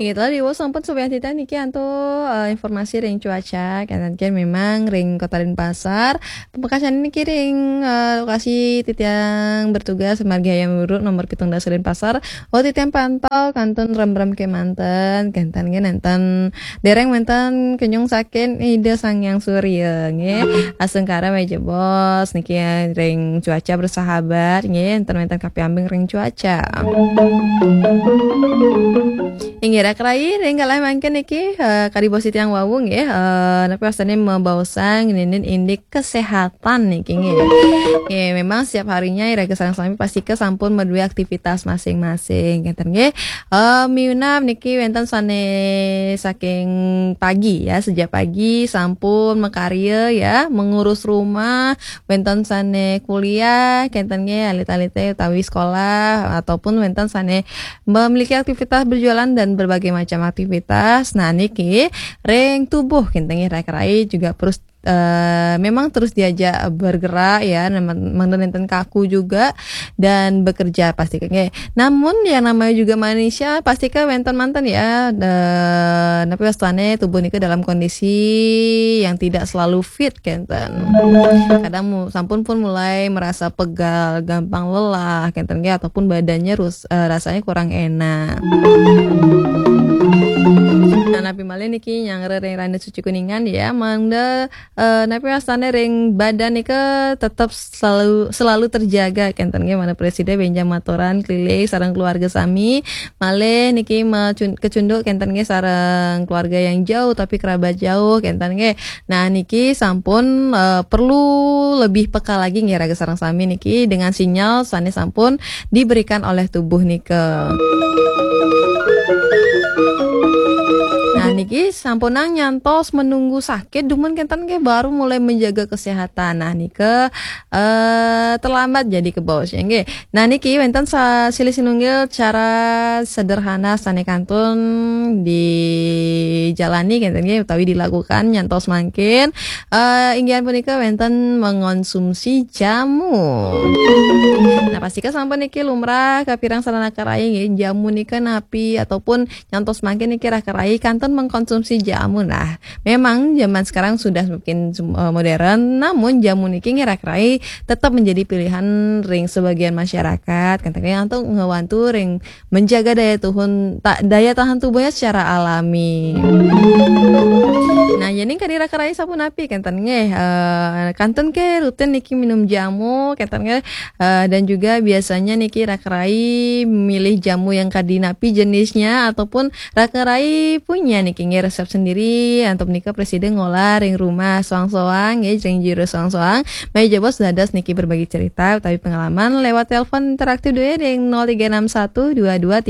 Gitu di wo sampun sobian tita niki anto informasi ring cuaca kan memang ring Kota Denpasar Pemekasan niki ring lokasi titiang bertugas semarga yang urut nomor 17 Denpasar titiang pantau kanton rem-rem ke manten kantan ge nanten dereng manten kenyung saken ide sangyang surya nge asengkara meja bos niki ring cuaca bersahabat nge enten kapi ambing ring cuaca Ingira kerai ringgalah mangken niki kadibosit yang wawung ya tapi asane membawasang ninin indik kesehatan niki ya memang setiap harinya ira kesang sami pasti ke sampun medue aktivitas masing-masing ngeten nggih miunap niki wenten sane saking pagi ya sejak pagi sampun makarya ya mengurus rumah wenten sane kuliah kenten nggih alit-alite utawi sekolah ataupun wenten sane memiliki aktivitas berjualan dan berbagai macam aktivitas. Nah niki ring tubuh kentengnya rai juga memang terus diajak bergerak ya menenten kaku juga dan bekerja pasti kan. Namun yang namanya juga manusia pasti kan mantan ya tapi wastane tubuh niki dalam kondisi yang tidak selalu fit kenten. Kadang sampun pun mulai merasa pegal, gampang lelah kenten ataupun badannya rasanya kurang enak. Nah, napi malih niki yang ring randa suci kuningan ya mangda napi astane ring badan nika tetap selalu terjaga kenten ge mana presiden benjang matoran keliling sareng keluarga sami malih niki kecunduk kenten ge sareng keluarga yang jauh tapi kerabat jauh kenten ge. Nah niki sampun perlu lebih peka lagi ngira sareng sami niki dengan sinyal sane sampun diberikan oleh tubuh nika. Nah niki sampunang nyantos menunggu sakit dumun kenten ke baru mulai menjaga kesehatan. Nah nike terlambat jadi ke bawah nggih. Nah niki wenten silih sinunggil cara sederhana sane kantun dijalani kenten nggih utawi dilakukan nyantos mangkin inggihan punika wenten mengonsumsi jamu. Nah pastikan sampun niki lumrah kapirang sarana karai nggih jamu nika napi ataupun nyantos mangkin niki karai kanton mengkonsumsi jamu. Nah memang zaman sekarang sudah semakin modern namun jamu niki ngerak-rai tetap menjadi pilihan ring sebagian masyarakat katanya untuk ngewantu ring menjaga daya tahan tubuhnya secara alami. Nah jadi kadira-karai sabun api kanton nge kanton ke rutin niki minum jamu kanton nge dan juga biasanya niki rak-rai milih jamu yang kadinapi jenisnya ataupun rak-rai punya niki resep sendiri untuk nikah presiden ngolah ring rumah soang-soang ya ring jero soang-soang meja bos dadas niki berbagi cerita tapi pengalaman lewat telepon interaktif dua ring 0361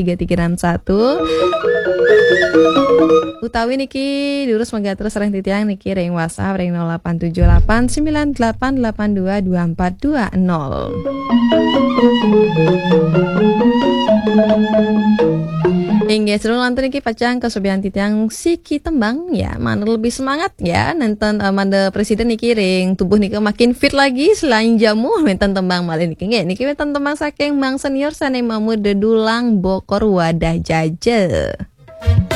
22 3361 utawi niki diurus mangga terus ring titiang niki ring WhatsApp ring 0878 9882 2420. Hingga seru nonton niki pacang kesobian titiang siki tembang ya mana lebih semangat ya nonton mana presiden niki ring tubuh niki makin fit lagi selain jamu nonton tembang malih niki nonton tembang saking bang senior sane mamu dedulang bokor wadah jaje.